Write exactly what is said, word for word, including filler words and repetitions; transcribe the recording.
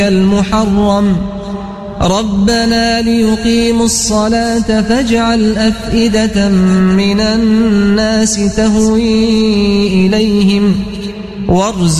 المحرم ربنا ليقيموا الصلاة فاجعل أفئدة من الناس تهوي إليهم وارزقهم